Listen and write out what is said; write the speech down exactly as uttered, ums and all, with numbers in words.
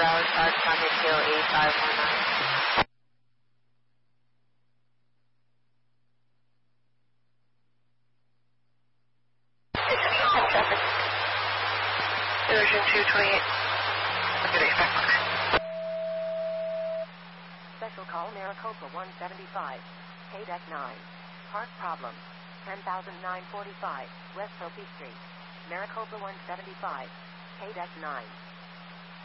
Dallas Park, Pocket Hill eight five one nine. Version two twenty-eight. I'm getting back. Special call Maricopa one seventy-five. K deck nine. Park problem. ten thousand nine forty-five. West Sophie Street. Maricopa one seventy-five. K deck nine.